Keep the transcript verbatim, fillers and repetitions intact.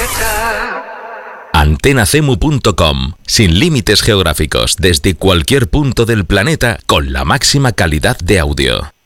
Antenacemu punto com. Sin límites geográficos, desde cualquier punto del planeta, con la máxima calidad de audio.